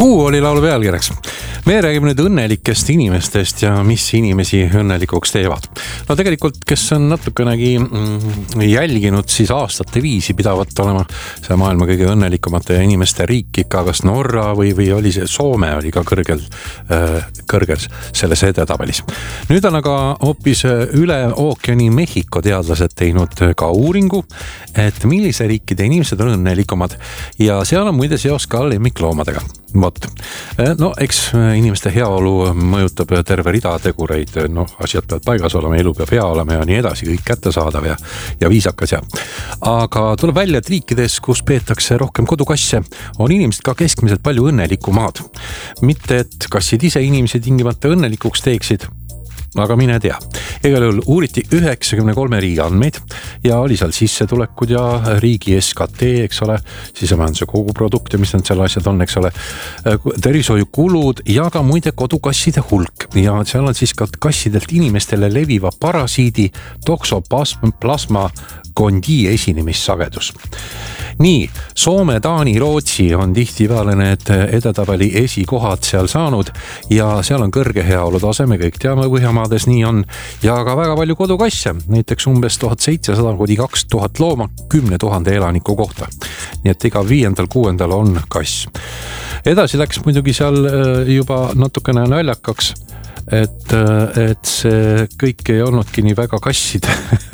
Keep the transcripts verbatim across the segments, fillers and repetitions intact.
Kuu oli laulu pealkirjaks. Me räägime nüüd õnnelikest inimestest ja mis inimesi õnnelikuks teevad. No tegelikult, kes on natukenegi jälginud, siis aastate viisi pidavat olema see maailma kõige õnnelikumate inimeste riik ikka kas Norra või, või oli see Soome oli ka kõrgel, kõrgel selles edetabelis. Nüüd on aga hoopis üle ookeani Mehhiko teadlased teinud ka uuringu, et millise riikide inimesed on õnnelikumad ja seal on muide seos ka lemmikloomadega. Vot. No eks inimeste heaolu mõjutab terve rida tegureid, no asjad peavad paigas olema, elu peab hea olema ja nii edasi, kõik kättesaadav ja, ja viisakas ja. Aga tuleb välja, et riikides, kus peetakse rohkem kodukasse, on inimesed ka keskmiselt palju õnnelikumaad. Mitte, et kassid ise inimesi tingimata õnnelikuks teeksid, aga mine tea. Igal juhul uuriti üheksakümne kolme riigi andmeid ja oli seal sissetulekud ja riigi S K T, eks ole, sisemajanduse koguprodukt ja mis need seal asjad on, eks ole, tervishoiukulud ja ka muide kodukasside hulk. Ja seal on siis ka kassidelt inimestele leviva parasiidi toksoplasma kondi esinemissagedus. Nii, Soome, Taani, Rootsi on tihti peale need edetabeli esikohad seal saanud ja seal on kõrge heaolu taseme, kõik teame Põhjamaades nii on ja ka väga palju kodukasse, näiteks umbes tuhat seitsesada kuni kaks tuhat looma kümne tuhande elaniku kohta. Nii et iga viiendal, kuuendal on kass. Edasi läks muidugi seal juba natukene naljakaks, et, et see kõik ei olnudki nii väga kasside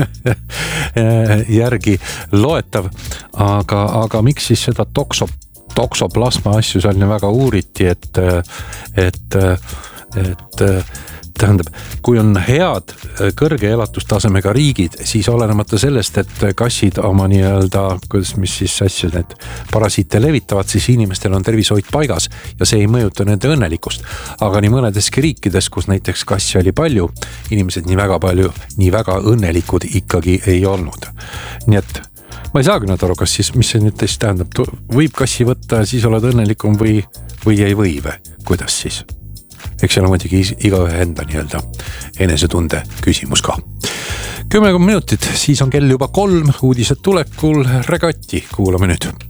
järgi loetav, aga, aga miks siis seda tokso, toksoplasma asju seal nii väga uuriti, et, et, et tähendab, kui on head kõrge elatustasemega riigid, siis olenemata sellest, et kassid oma nii-öelda, kuidas, mis siis asjad need parasiite levitavad, siis inimestel on tervishoid paigas ja see ei mõjuta nende õnnelikkust. Aga nii mõnedeski riikides, kus näiteks kassi oli palju, inimesed nii väga palju, nii väga õnnelikud ikkagi ei olnud. Nii et ma ei saagi nüüd aru, kas siis, mis see nüüd teist tähendab, võib kassi võtta, siis oled õnnelikum või, või ei või või, kuidas siis? Eks seal on muidugi iga ühe enda nii-öelda enesetunde küsimus ka. Kümme minutit, siis on kell juba kolm, uudised tulekul, regatti, kuulame nüüd.